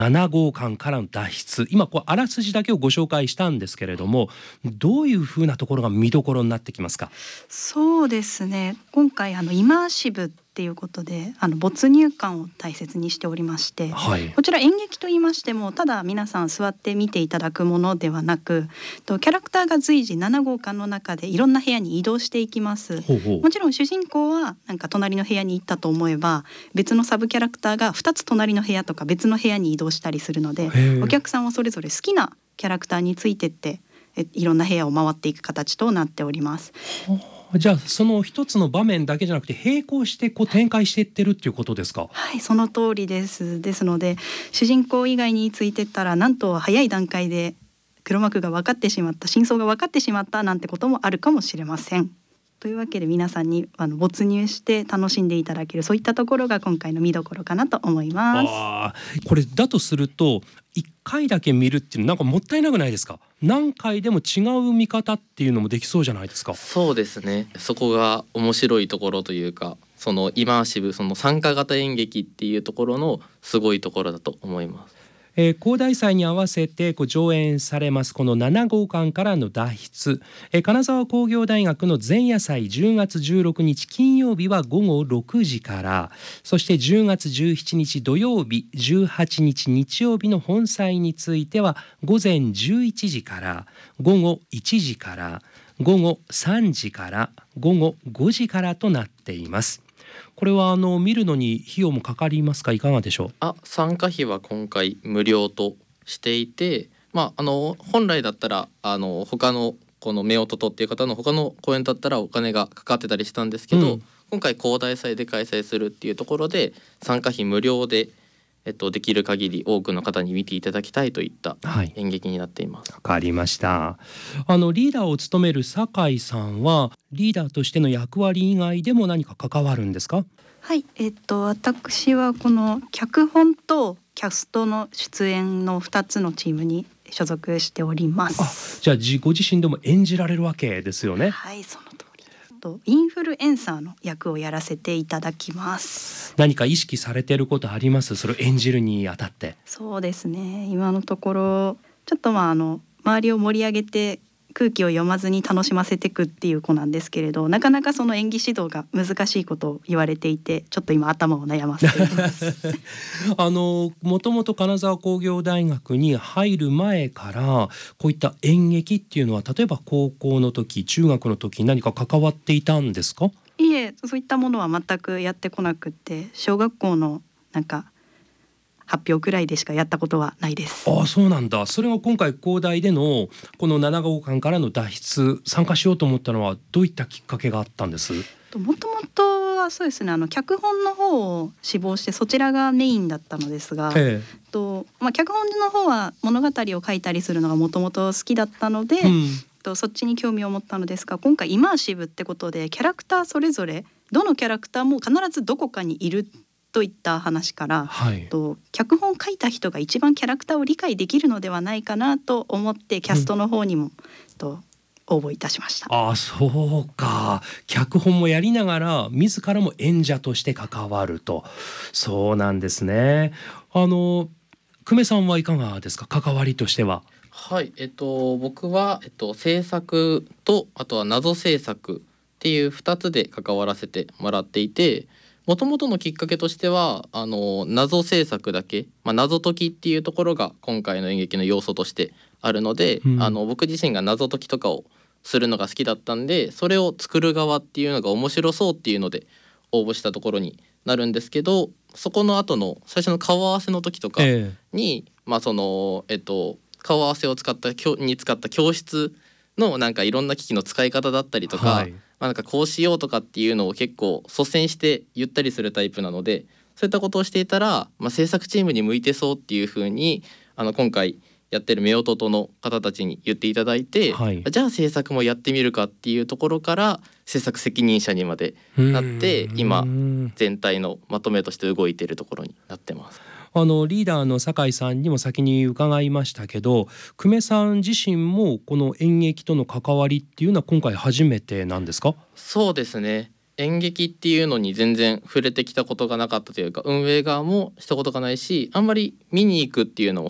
7号館からの脱出、今あらすじだけをご紹介したんですけれども、どういうふうなところが見どころになってきますか？ そうですね、今回イマーシブっていうことで没入感を大切にしておりまして、 はい、 こちら演劇と言いましてもただ皆さん座って見ていただくものではなく、キャラクターが随時7号館の中でいろんな部屋に移動していきます。 ほうほう。 もちろん主人公はなんか隣の部屋に行ったと思えば、別のサブキャラクターが2つ隣の部屋とか別の部屋に移動したりするので、お客さんはそれぞれ好きなキャラクターについてっていろんな部屋を回っていく形となっております。 じゃあその一つの場面だけじゃなくて並行して展開していってるっていうことですか？ はい、その通りです。ですので主人公以外についてったら、なんと早い段階で黒幕が分かってしまった、真相が分かってしまったなんてこともあるかもしれません。というわけで皆さんに没入して楽しんでいただける、そういったところが今回の見どころかなと思います。 これだとすると1回だけ見るっていうのなんかもったいなくないですか？何回でも違う見方っていうのもできそうじゃないですか？ そうですね、そこが面白いところというか、そのイマーシブ、その参加型演劇っていうところのすごいところだと思います。 広大祭に合わせて上演されますこの7号館からの脱出、金沢工業大学の前夜祭10月16日金曜日は午後6時から、そして10月17日土曜日、18日日曜日の本祭については午前11時から午後1時から午後3時から午後5時からとなっています。これは見るのに費用もかかりますか？いかがでしょう？ 参加費は今回無料としていて、本来だったら他のこの夫婦とっていう方の他の公演だったらお金がかかってたりしたんですけど、今回広大祭で開催するっていうところで参加費無料でできる限り多くの方に見ていただきたいといった演劇になっています。 わかりました。リーダーを務める酒井さんはリーダーとしての役割以外でも何か関わるんですか？ はい、私はこの脚本とキャストの出演の2つのチームに所属しております。 じゃあご自身でも演じられるわけですよね？ はい、その通り。インフルエンサーの役をやらせていただきます。 何か意識されていることあります？それを演じるにあたって。 そうですね、今のところちょっと周りを盛り上げて空気を読まずに楽しませていくっていう子なんですけれど、なかなかその演技指導が難しいことを言われていて、ちょっと今頭を悩ませていますもともと金沢工業大学に入る前からこういった演劇っていうのは例えば高校の時、中学の時何か関わっていたんですか？ いえ、そういったものは全くやってこなくって、小学校の発表くらいでしかやったことはないです。 そうなんだ。それが今回広大でのこの7号館からの脱出参加しようと思ったのはどういったきっかけがあったんです？ もともとはそうですね、脚本の方を志望してそちらがメインだったのですが、脚本の方は物語を書いたりするのがもともと好きだったので、そっちに興味を持ったのですが、今回イマーシブってことでキャラクターそれぞれどのキャラクターも必ずどこかにいるといった話から、脚本を書いた人が一番キャラクターを理解できるのではないかなと思ってキャストの方にも、応募いたしました。 そうか、脚本もやりながら自らも演者として関わると。そうなんですね。久米さんはいかがですか？関わりとしては。 はい、僕は、制作とあとは謎制作っていう2つで関わらせてもらっていて、もともとのきっかけとしては謎制作だけ、謎解きっていうところが今回の演劇の要素としてあるので、僕自身が謎解きとかをするのが好きだったんで、それを作る側っていうのが面白そうっていうので応募したところになるんですけど、そこの後の最初の顔合わせの時とかに、顔合わせを使った教室のいろんな機器の使い方だったりとか、こうしようとかっていうのを結構率先して言ったりするタイプなので、そういったことをしていたら、制作チームに向いてそうっていう風に今回やってる夫婦の方たちに言っていただいて、じゃあ制作もやってみるかっていうところから制作責任者にまでなって、今全体のまとめとして動いているところになってます。 リーダーの酒井さんにも先に伺いましたけど、久米さん自身もこの演劇との関わりっていうのは今回初めてなんですか？ そうですね、 演劇っていうのに全然触れてきたことがなかったというか、運営側もしたことがないし、あんまり見に行くっていうのも